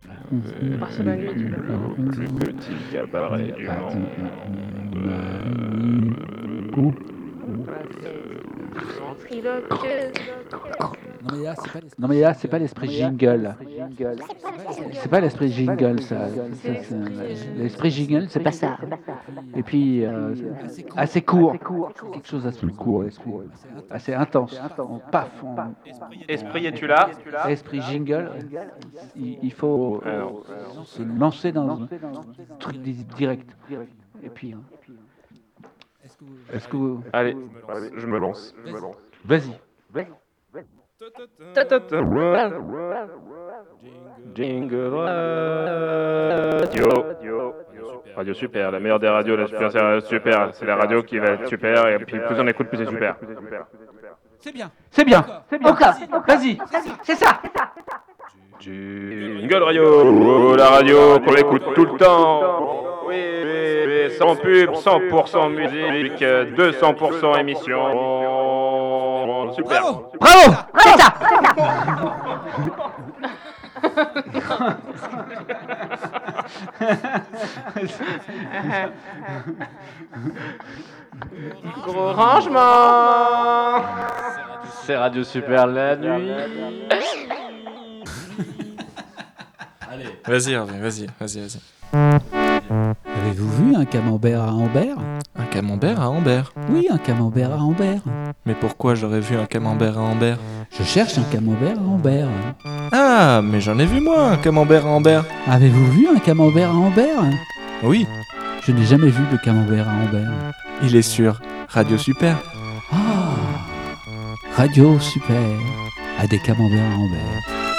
Par la nuit, tu l'as. Plus petit cabaret du monde. Voilà, c'est ventriloque. Non mais là, c'est pas l'esprit jingle. C'est pas l'esprit jingle, ça. L'esprit jingle, c'est pas ça. Et puis, assez court. Quelque chose d'assez court, l'esprit. Assez intense. Paf. Esprit, es-tu là? Esprit jingle, il faut se lancer dans un truc direct. Et puis, est-ce que vous... Allez, je me lance. Vas-y. Jingle Radio. Radio Super, la meilleure des radios, la super, c'est Radio Super. C'est la radio qui va être super, et puis plus on écoute, plus c'est super. C'est bien. Encore. Vas-y. C'est ça. Jingle Radio, la radio qu'on écoute tout le temps. Oui, sans pub, 100% musique, 200% émission. Super. Bravo. C'est ça. Gros rangement. C'est Radio Super la nuit. Allez. Vas-y, Hervé, vas-y. Avez-vous vu un camembert à Ambert ? Un camembert à Ambert. Oui, un camembert à Ambert. Mais pourquoi j'aurais vu un camembert à Ambert ? Je cherche un camembert à Ambert. Ah, mais j'en ai vu moi, un camembert à Ambert. Avez-vous vu un camembert à Ambert ? Oui, Je n'ai jamais vu de camembert à Ambert. il est sur Radio Super. Ah, Radio Super, à des camemberts à Ambert.